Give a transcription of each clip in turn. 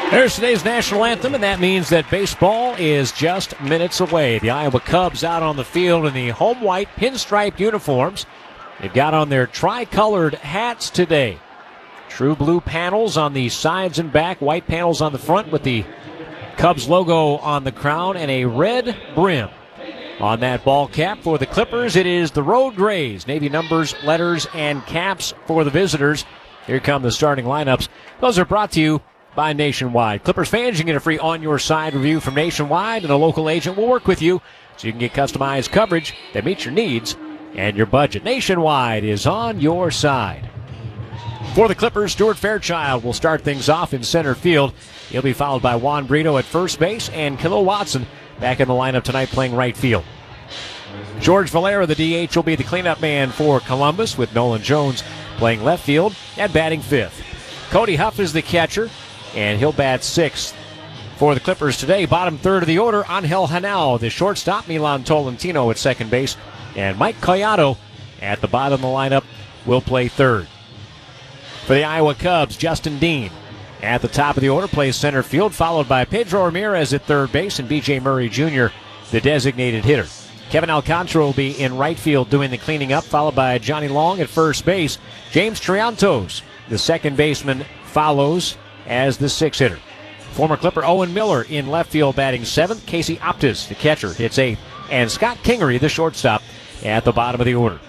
There's today's national anthem, and that means that baseball is just minutes away. The Iowa Cubs out on the field in the home white pinstriped uniforms. They've got on their tri-colored hats today. True blue panels on the sides and back, white panels on the front with the Cubs logo on the crown and a red brim. On that ball cap for the Clippers, it is the Road Grays. Navy numbers, letters, and caps for the visitors. Here come the starting lineups. Those are brought to you by Nationwide. Clippers fans, you can get a free on-your-side review from Nationwide, and a local agent will work with you so you can get customized coverage that meets your needs and your budget. Nationwide is on your side. For the Clippers, Stuart Fairchild will start things off in center field. He'll be followed by Juan Brito at first base, and Khalil Watson back in the lineup tonight playing right field. George Valera, the DH, will be the cleanup man for Columbus, with Nolan Jones playing left field and batting fifth. Cody Huff is the catcher, and he'll bat sixth. For the Clippers today, bottom third of the order, Angel Hanao, the shortstop, Milan Tolentino at second base, and Mike Collado at the bottom of the lineup will play third. For the Iowa Cubs, Justin Dean at the top of the order plays center field, followed by Pedro Ramirez at third base and B.J. Murray Jr., the designated hitter. Kevin Alcantara will be in right field doing the cleaning up, followed by Johnny Long at first base. James Triantos, the second baseman, follows as the sixth hitter. Former Clipper Owen Miller in left field batting seventh. Casey Optis, the catcher, hits eighth. And Scott Kingery, the shortstop, at the bottom of the order.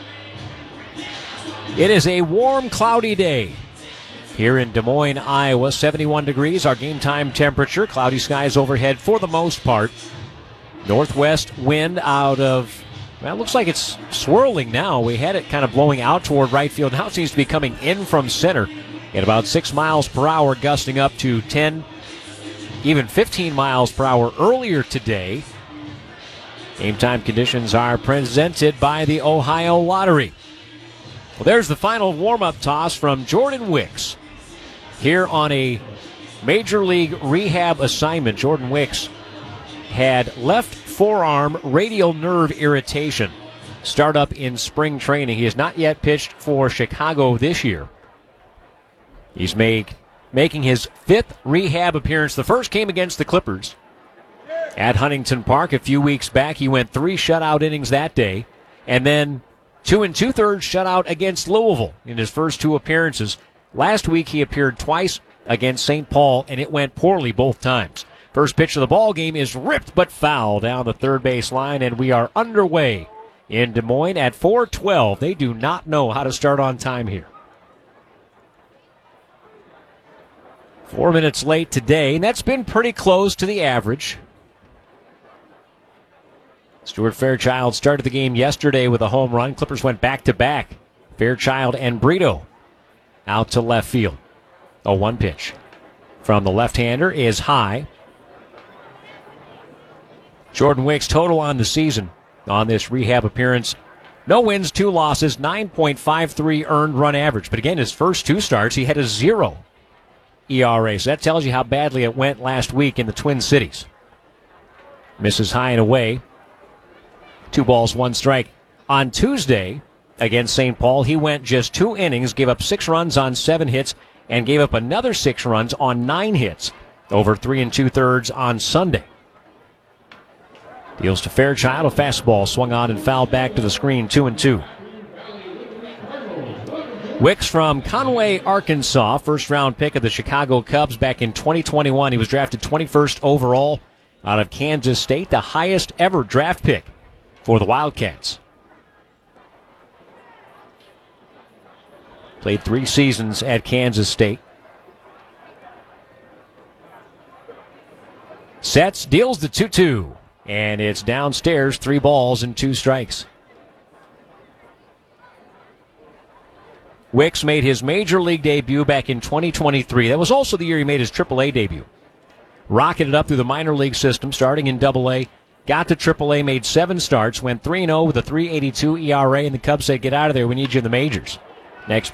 It is a warm, cloudy day here in Des Moines, Iowa. 71 degrees, our game time temperature. Cloudy skies overhead for the most part. Northwest wind out of, well, it looks like it's swirling now. We had it kind of blowing out toward right field. Now it seems to be coming in from center at about 6 miles per hour, gusting up to 10, even 15 miles per hour earlier today. Game time conditions are presented by the Ohio Lottery. Well, there's the final warm-up toss from Jordan Wicks. Here on a Major League rehab assignment, Jordan Wicks had left forearm radial nerve irritation start up in spring training. He has not yet pitched for Chicago this year. He's making his fifth rehab appearance. The first came against the Clippers at Huntington Park a few weeks back. He went 3 shutout innings that day, and then 2 2/3 shutout against Louisville in his first 2 appearances. Last week he appeared twice against St. Paul, and it went poorly both times. First pitch of the ball game is ripped but foul down the third base line, and we are underway in Des Moines at 4:12. They do not know how to start on time here. 4 minutes late today, and that's been pretty close to the average. Stuart Fairchild started the game yesterday with a home run. Clippers went back-to-back. Fairchild and Brito out to left field. 0-1 pitch from the left-hander is high. Jordan Wicks' total on the season on this rehab appearance: no wins, 2 losses, 9.53 earned run average. But again, his first 2 starts, he had a 0 ERA. So that tells you how badly it went last week in the Twin Cities. Misses high and away. 2 balls, 1 strike. On Tuesday against St. Paul, he went just 2 innings, gave up 6 runs on 7 hits, and gave up another 6 runs on 9 hits over 3 2/3 on Sunday. Deals to Fairchild, a fastball swung on and fouled back to the screen, 2-2. Wicks from Conway, Arkansas, first-round pick of the Chicago Cubs back in 2021. He was drafted 21st overall out of Kansas State, the highest ever draft pick for the Wildcats. Played 3 seasons at Kansas State. Sets, deals the 2-2, and it's downstairs, 3 balls and 2 strikes. Wicks made his Major League debut back in 2023. That was also the year he made his AAA debut. Rocketed up through the minor league system, starting in AA, got to AAA, made 7 starts, went 3-0 with a 3.82 ERA, and the Cubs said, "Get out of there, we need you in the majors." Next